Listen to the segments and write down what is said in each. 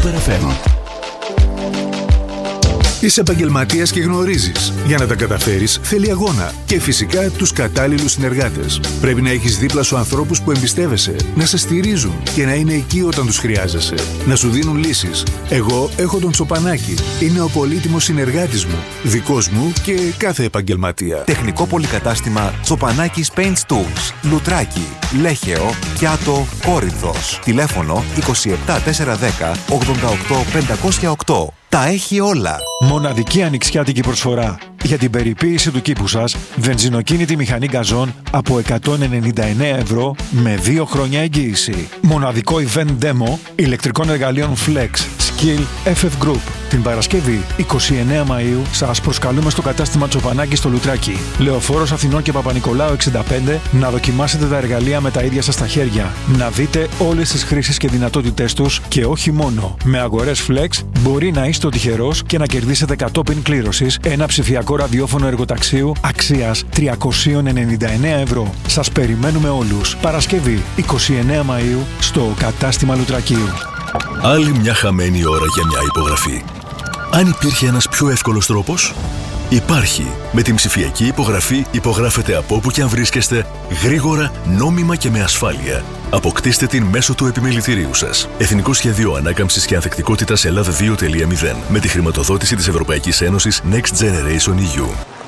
Super FM. Είσαι επαγγελματίας και γνωρίζεις. Για να τα καταφέρεις θέλει αγώνα και φυσικά τους κατάλληλους συνεργάτες. Πρέπει να έχεις δίπλα σου ανθρώπους που εμπιστεύεσαι, να σε στηρίζουν και να είναι εκεί όταν τους χρειάζεσαι. Να σου δίνουν λύσεις. Εγώ έχω τον Τσοπανάκη. Είναι ο πολύτιμος συνεργάτης μου, δικός μου και κάθε επαγγελματία. Τεχνικό πολυκατάστημα Τσοπανάκης Paints Tools. Λουτράκι, Λέχεο, Κιάτο, Κόρινθος. Τηλέφωνο 27 410 88 508. Τα έχει όλα. Μοναδική ανοιξιάτικη προσφορά για την περιποίηση του κήπου σας. Βενζινοκίνητη μηχανή γκαζόν από 199 ευρώ με 2 χρόνια εγγύηση. Μοναδικό event demo ηλεκτρικών εργαλείων Flex, Skill, FF Group. Την Παρασκευή 29 Μαΐου σας προσκαλούμε στο κατάστημα Τσοπανάκη στο Λουτράκι. Λεωφόρος Αθηνών και Παπα-Νικολάου 65 να δοκιμάσετε τα εργαλεία με τα ίδια σας στα χέρια. Να δείτε όλες τις χρήσεις και δυνατότητές τους και όχι μόνο. Με αγορές Flex μπορεί να είστε ο τυχερός και να κερδίσετε κατόπιν κλήρωσης ένα ψηφιακό ραδιόφωνο εργοταξίου αξίας 399 ευρώ. Σας περιμένουμε όλους. Παρασκευή 29 Μαΐου στο κατάστημα Λουτρακίου. Άλλη μια χαμένη ώρα για μια υπογραφή. Αν υπήρχε ένας πιο εύκολος τρόπος, υπάρχει. Με την ψηφιακή υπογραφή υπογράφετε από όπου και αν βρίσκεστε, γρήγορα, νόμιμα και με ασφάλεια. Αποκτήστε την μέσω του επιμελητηρίου σας. Εθνικό Σχέδιο Ανάκαμψης και Ανθεκτικότητας Ελλάδα 2.0 με τη χρηματοδότηση της Ευρωπαϊκής Ένωσης Next Generation EU.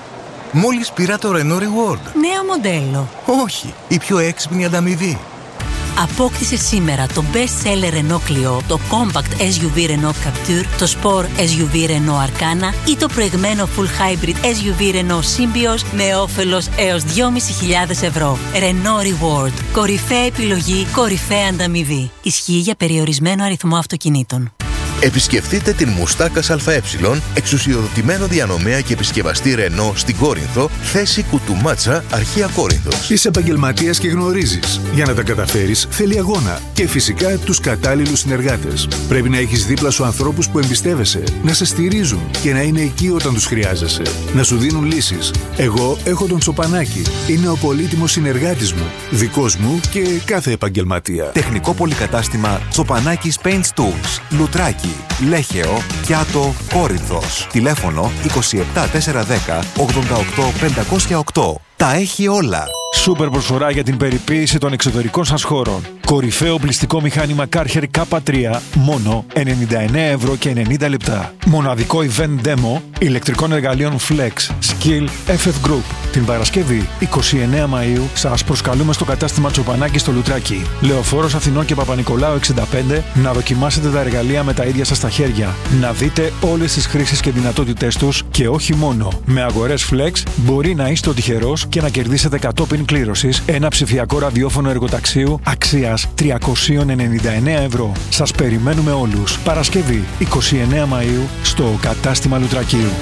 Μόλις πήρα το Renault Reward. Νέο μοντέλο. Όχι, η πιο έξυπνη ανταμοιβή. Απόκτησε σήμερα το best seller Renault Clio, το compact SUV Renault Captur, το sport SUV Renault Arcana ή το προηγμένο full hybrid SUV Renault Symbioz με όφελος έως 2.500 ευρώ. Renault Reward. Κορυφαία επιλογή, κορυφαία ανταμοιβή. Ισχύει για περιορισμένο αριθμό αυτοκινήτων. Επισκεφτείτε την Μουστάκας ΑΕ, εξουσιοδοτημένο διανομέα και επισκευαστή Renault στην Κόρινθο, θέση Κουτουμάτσα, Αρχαία Κόρινθος. Είσαι επαγγελματίας και γνωρίζεις. Για να τα καταφέρεις θέλει αγώνα και φυσικά τους κατάλληλους συνεργάτες. Πρέπει να έχεις δίπλα σου ανθρώπους που εμπιστεύεσαι, να σε στηρίζουν και να είναι εκεί όταν τους χρειάζεσαι. Να σου δίνουν λύσεις. Εγώ έχω τον Τσοπανάκη. Είναι ο πολύτιμος συνεργάτης μου, δικός μου και κάθε επαγγελματία. Τεχνικό πολυκατάστημα Τσοπανάκης Paints Tools. Λουτράκι, Λέχεο, Κιάτο, Κόρινθος. Τηλέφωνο 27 410 88 508. Τα έχει όλα. Σούπερ προσφορά για την περιποίηση των εξωτερικών σας χώρων. Κορυφαίο πληστικό μηχάνημα Karcher K3 μόνο 99 ευρώ και 90 λεπτά. Μοναδικό event demo ηλεκτρικών εργαλείων Flex, Skill, FF Group. Την Παρασκευή 29 Μαΐου σας προσκαλούμε στο κατάστημα Τσοπανάκη στο Λουτράκι. Λεωφόρος Αθηνών και Παπα-Νικολάου 65 να δοκιμάσετε τα εργαλεία με τα ίδια σας στα χέρια. Να δείτε όλες τις χρήσεις και δυνατότητές τους και όχι μόνο. Με αγορές Flex μπορεί να είστε ο τυχερός και να κερδίσετε κατόπιν κλήρωσης ένα ψηφιακό ραδιόφωνο εργοταξίου αξίας 399 ευρώ. Σας περιμένουμε όλους. Παρασκευή 29 Μαΐου στο κατάστημα Λουτρακίου.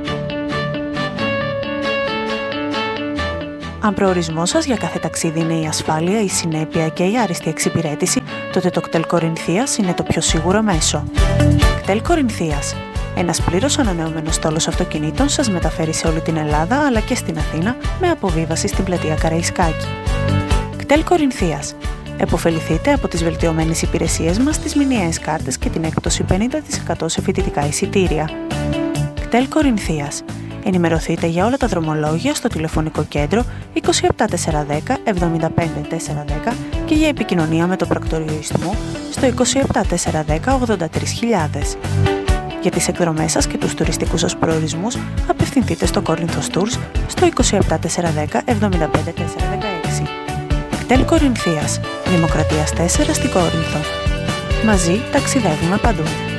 Αν προορισμός σας για κάθε ταξίδι είναι η ασφάλεια, η συνέπεια και η άριστη εξυπηρέτηση, τότε το κτέλ Κορινθίας είναι το πιο σίγουρο μέσο. Κτέλ Κορινθίας. Ένας πλήρως ανανεωμένος στόλος αυτοκινήτων σας μεταφέρει σε όλη την Ελλάδα αλλά και στην Αθήνα με αποβίβαση στην πλατεία Καραϊσκάκη. Κτέλ Κορινθίας. Εποφεληθείτε από τις βελτιωμένες υπηρεσίες μας, τις μηνιαίες κάρτες και την έκπτωση 50% σε φοιτητικά εισιτήρια. Κτέλ Κορινθίας. Ενημερωθείτε για όλα τα δρομολόγια στο τηλεφωνικό κέντρο 27 410 75 410 και για επικοινωνία με το πρακτορείο Ιστμού στο 27 410 83.000. Για τις εκδρομές σας και τους τουριστικούς σας προορισμούς απευθυνθείτε στο Corinthians Tours στο 27 410 75 416. Κτέλ Κορινθίας, Δημοκρατίας 4 στην Κόρινθο. Μαζί ταξιδεύουμε παντού.